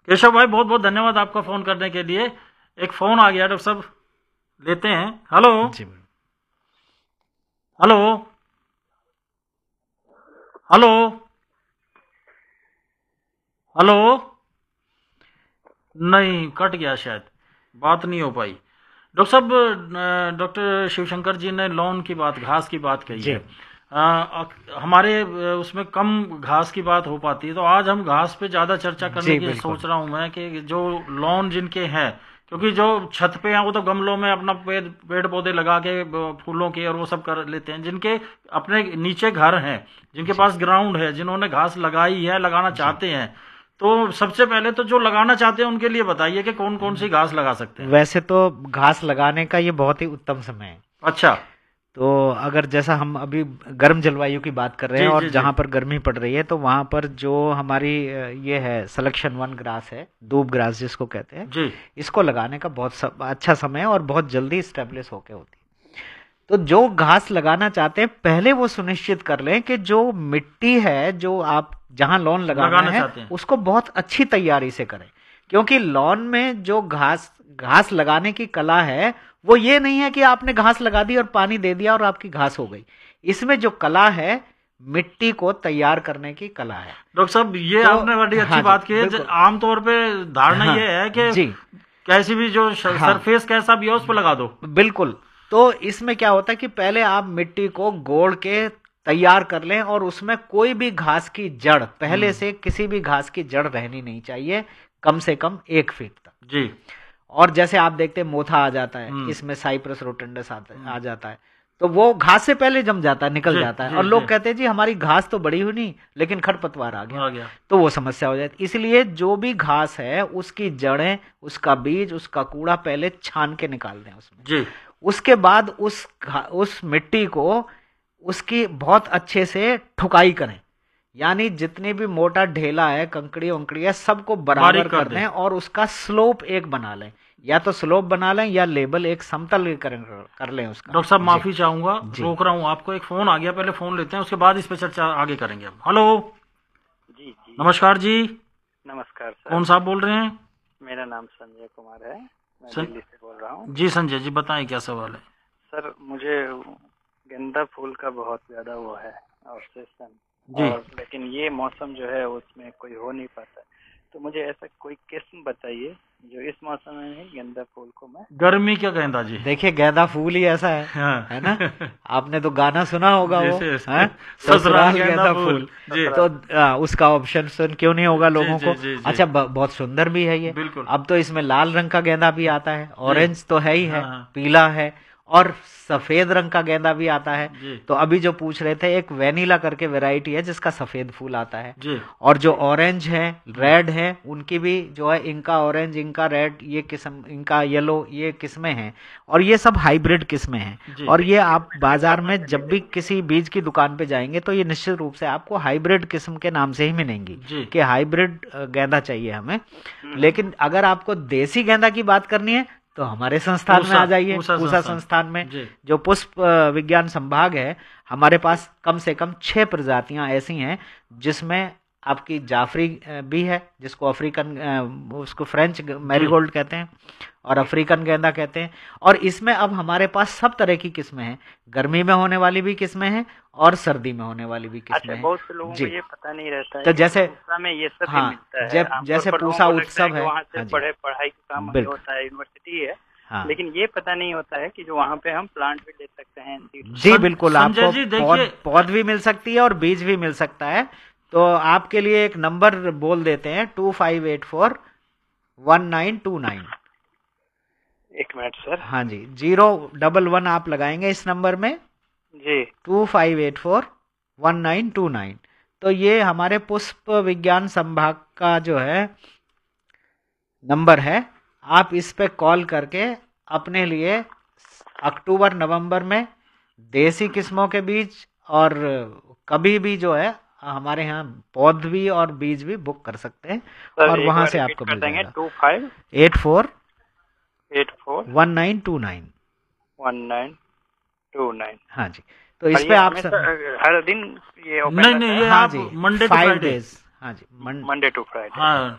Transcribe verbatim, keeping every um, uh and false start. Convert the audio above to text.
केशव भाई बहुत बहुत धन्यवाद आपका फोन करने के लिए। एक फोन आ गया डॉक्टर साहब, लेते हैं। हेलो जी हेलो हेलो हेलो नहीं, कट गया शायद, बात नहीं हो पाई। डॉक्टर साहब, अ, डॉक्टर शिवशंकर जी ने लॉन की बात, घास की बात कही जी है। अ, अ- हमारे अ, उसमें कम घास की बात हो पाती है, तो आज हम घास पे ज़्यादा चर्चा करने जी की बिल्कुल। सोच रहा हूँ मैं कि जो लॉन जिनके हैं, क्योंकि जो छत पे हैं वो तो गमलों में अपना पेड़ पेड़ पौधे लगा के अ, फूलों के और वो सब कर लेते हैं। जिनके अपने नीचे घर हैं, जिनके जी पास ग्राउंड है, जिन्होंने घास लगाई है, लगाना जी चाहते हैं, तो सबसे पहले तो जो लगाना चाहते हैं उनके लिए बताइए कि कौन कौन सी घास लगा सकते हैं। वैसे तो घास लगाने का ये बहुत ही उत्तम समय है। अच्छा। तो अगर जैसा हम अभी गर्म जलवायु की बात कर रहे हैं जी और जी जी जहाँ पर गर्मी पड़ रही है, तो वहाँ पर जो हमारी अ, ये है सिलेक्शन वन ग्रास है, दूब ग्रास जिसको कहते हैं, जी इसको लगाने का बहुत सब, अच्छा समय है और बहुत जल्दी स्टेब्लिश होके होती है। तो जो घास लगाना चाहते हैं पहले वो सुनिश्चित कर लें कि जो मिट्टी है, जो आप जहां लॉन लगाना लगाना है, चाहते हैं। उसको बहुत अच्छी तैयारी से करें। क्योंकि लॉन में जो घास घास लगाने की कला है, वो ये नहीं है कि आपने घास लगा दी और पानी दे दिया और आपकी घास हो गई। इसमें जो कला है, मिट्टी को तैयार करने की कला है। डॉक्टर साहब, ये तो आपने बड़ी अच्छी हाँ जी बात की है। ज- बिल्कुल। आमतौर पे धारणा हाँ ये है कि जी। कैसी भी जो हाँ सरफेस कैसा भी है उस पर लगा दो। बिल्कुल। तो इसमें क्या होता है कि पहले आप मिट्टी को गोड़ के तैयार कर लें और उसमें कोई भी घास की जड़, पहले हम्म। से किसी भी घास की जड़ रहनी नहीं चाहिए, कम से कम एक फीट तक। जी। और जैसे आप देखते हैं मोथा आ जाता है, हम्म इसमें साइप्रस रोटंडस आता हम्म। आ जाता है, तो वो घास से पहले जम जाता है, निकल जी जाता है, जी और जी। लोग कहते हैं जी हमारी घास तो बड़ी हुई नहीं लेकिन खरपतवार आ गया। आ गया। तो वो समस्या हो जाती है। इसलिए जो भी घास है उसकी जड़ें, उसका बीज, उसका कूड़ा पहले छान के निकाल दें उसमें। जी उसके बाद उस घा- उस मिट्टी को उसकी बहुत अच्छे से ठुकाई करें। यानी जितनी भी मोटा ढेला है, कंकड़ी वंकड़ी है, सबको बराबर बारीक कर कर दे। दें और उसका स्लोप एक बना लें। या तो स्लोप बना लें या लेबल एक समतल कर, कर लें उसका। डॉक्टर साहब जी माफी चाहूंगा, जी रोक रहा हूँ आपको, एक फोन आ गया, पहले फोन लेते हैं, उसके बाद इस पर चर्चा आगे करेंगे हम। हेलो। जी जी। नमस्कार जी। नमस्कार कौन सर। साहब बोल रहे हैं? मेरा नाम संजय कुमार है, मैं सं... दिल्ली से बोल रहा हूँ। जी संजय जी, बताएं क्या सवाल है। सर मुझे गेंदा फूल का बहुत ज़्यादा वो है ऑब्सेशन, जी। और लेकिन ये मौसम जो है उसमें कोई हो नहीं पाता है। तो मुझे ऐसा कोई किस्म बताइए जो इस मौसम में ही गेंदा फूल को मैं। गर्मी क्या कहता जी। देखिए, गेंदा फूल ही ऐसा है हाँ। है ना। आपने तो गाना सुना होगा वो, जैसे है ससुराल ससुराल गेंदा गेंदा फूल। फूल। जी तो ससुराल। आ, उसका ऑप्शन सुन क्यों नहीं होगा जी लोगों जी को। जी जी। अच्छा, ब, बहुत सुंदर भी है ये। बिल्कुल। अब तो इसमें लाल रंग का गेंदा भी आता है, जी। ऑरेंज तो है ही है, हाँ हाँ। पीला है, और सफेद रंग का गेंदा भी आता है। जी तो अभी जो पूछ रहे थे, एक वेनिला करके वैरायटी है जिसका सफेद फूल आता है। जी। और जो जी ऑरेंज है, रेड है, उनकी भी जो है इनका ऑरेंज, इनका रेड, ये किस्म, इनका येलो, ये किस्में हैं। और ये सब हाइब्रिड किस्में हैं। जी और ये आप इसमें बाजार में समझ जब भी किसी बीज की दुकान पे जाएंगे तो ये निश्चित रूप से आपको हाइब्रिड किस्म के नाम से ही मिलेंगी जी। कि हाइब्रिड अ, गेंदा चाहिए हमें। हम्म, लेकिन अगर आपको देसी गेंदा की बात करनी है तो हमारे संस्थान में पूसा आ जाइए, पूसा पूसा संस्थान। संस्थान में। जी जो पुष्प अ, विज्ञान संभाग है, हमारे पास कम से कम छह प्रजातियां ऐसी हैं जिसमें आपकी जाफरी अ, भी है, जिसको अफ्रीकन अ, उसको फ्रेंच जी मैरीगोल्ड कहते हैं और अफ्रीकन गेंदा कहते हैं। और इसमें अब हमारे पास सब तरह की किस्में हैं, गर्मी में होने वाली भी किस्में हैं और सर्दी में होने वाली भी अच्छा, किस्में हैं। बहुत से लोगों को जी। ये पता नहीं रहता है तो कि जैसे, पूसा में ये सब भी हाँ, मिलता है। जब आमतौर जैसे पर लोगों पूसा को लगता है उत्सव कि है। वहाँ हाँ सिर्फ जी पढ़े पढ़ाई का काम ही बिल्कुल। होता है, यूनिवर्सिटी है। हाँ लेकिन ये पता नहीं होता है कि जो वहाँ पे हम प्लांट भी ले सकते हैं, सीड भी जी ले सं, सकते बिल्कुल, संजय आपको जी पौध देखिए। पौध भी मिल सकती है और बीज भी मिल सकता है। तो आपके लिए एक नंबर बोल देते हैं, to five eight four one nine to nine. हैं। एक मिनट सर। हाँ जी, जीरो डबल वन आप लगाएंगे इस नंबर में, जी to five eight four one nine to nine. तो ये हमारे पुष्प विज्ञान संभाग का जो है नंबर है। आप इस पे कॉल करके अपने लिए अक्टूबर नवंबर में देसी किस्मों के बीज और कभी भी जो है हमारे यहाँ पौध भी और बीज भी बुक कर सकते हैं सर और एक वहां बार से रिपीट आपको कर मिल देंगे। जाएगा। To five eight four eight four one nine to nine. One nine to nine. हाँ जी, तो और इस पे ये आप हमेशा स... हर दिन ये ओपन नहीं रहता नहीं, है? ये हाँ आप जी, Monday to five Friday. Days. हाँ जी, मन मंडे टू फ्राइडे। हाँ,